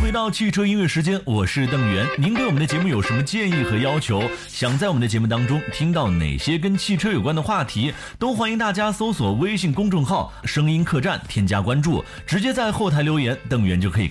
回到汽车音乐时间，我是邓源。您对我们的节目有什么建议和要求？想在我们的节目当中听到哪些跟汽车有关的话题，都欢迎大家搜索微信公众号声音客栈，添加关注，直接在后台留言，邓源就可以